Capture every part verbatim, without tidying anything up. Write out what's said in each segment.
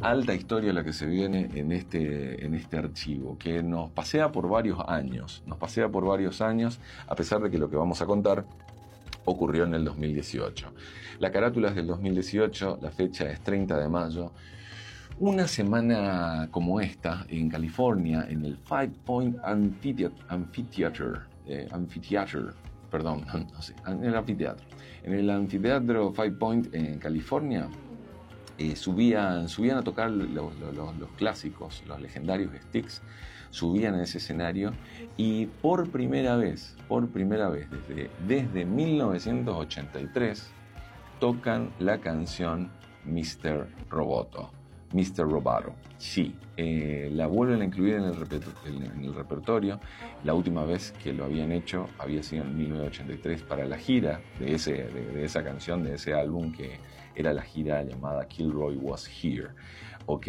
alta historia la que se viene en este, en este archivo, que nos pasea por varios años, nos pasea por varios años, a pesar de que lo que vamos a contar ocurrió en el dos mil dieciocho. La carátula es del dos mil dieciocho, la fecha es treinta de mayo. Una semana como esta, en California, en el Five Point Amphitheater, Amphitheater, eh, Amphitheater perdón, no sé, en el anfiteatro. En el anfiteatro Five Point en California, eh, subían, subían a tocar los, los, los clásicos, los legendarios Styx, subían a ese escenario y por primera vez, por primera vez desde, desde mil novecientos ochenta y tres, tocan la canción mister Roboto. mister Roboto, sí, eh, la vuelven a incluir en el, en el repertorio. La última vez que lo habían hecho había sido en mil novecientos ochenta y tres para la gira de, ese, de, de esa canción, de ese álbum que era la gira llamada Kilroy Was Here. ¿Ok?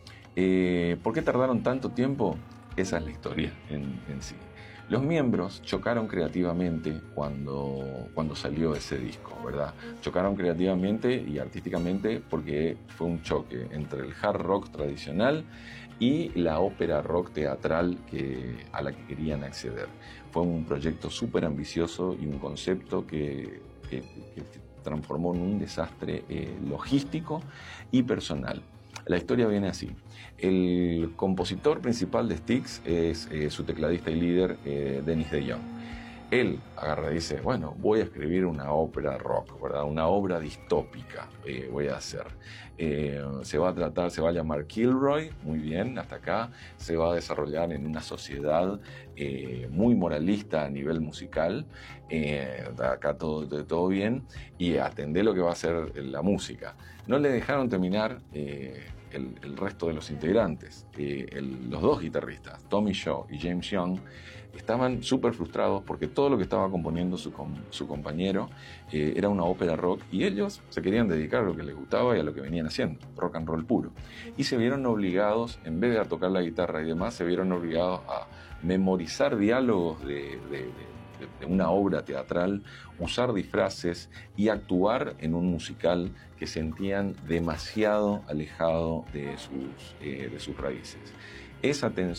Eh, ¿Por qué tardaron tanto tiempo? Esa es la historia en, en sí. Los miembros chocaron creativamente cuando, cuando salió ese disco, ¿verdad? Chocaron creativamente y artísticamente porque fue un choque entre el hard rock tradicional y la ópera rock teatral que, a la que querían acceder. Fue un proyecto súper ambicioso y un concepto que, que, que transformó en un desastre eh, logístico y personal. La historia viene así. El compositor principal de Styx es eh, su tecladista y líder, eh, Dennis DeYoung. Él agarra y dice, bueno, voy a escribir una ópera rock, ¿verdad? Una obra distópica eh, voy a hacer. Eh, se va a tratar, se va a llamar Kilroy, muy bien, hasta acá. Se va a desarrollar en una sociedad eh, muy moralista a nivel musical. Eh, acá todo, todo bien. Y atendé lo que va a ser la música. No le dejaron terminar eh, el, el resto de los integrantes. Eh, el, los dos guitarristas, Tommy Shaw y James Young, estaban súper frustrados porque todo lo que estaba componiendo su, su compañero eh, era una ópera rock y ellos se querían dedicar a lo que les gustaba y a lo que venían haciendo, rock and roll puro. Y se vieron obligados, en vez de a tocar la guitarra y demás, se vieron obligados a memorizar diálogos de, de, de, de una obra teatral, usar disfraces y actuar en un musical que sentían demasiado alejado de sus, eh, de sus raíces. Esa tensión